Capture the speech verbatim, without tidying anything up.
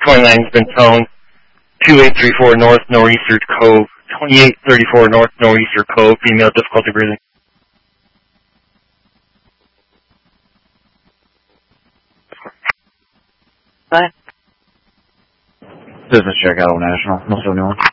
twenty-nine's been towed. two eight three four North Nor'easter Cove. twenty-eight thirty-four North Nor'easter Cove. Female, difficulty breathing. Bye. Business check out, National. Most of New York.